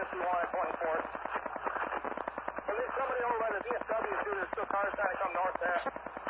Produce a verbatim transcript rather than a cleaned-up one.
fifty-one at twenty-fourth. Well, there's somebody over by the V F W too. There's still cars trying to come north there.